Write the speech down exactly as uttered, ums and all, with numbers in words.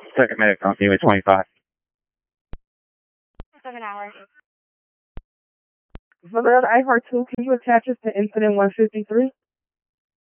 Second medic on Gateway twenty-five. Seven hours. For the I R two, can you attach us to incident one fifty-three?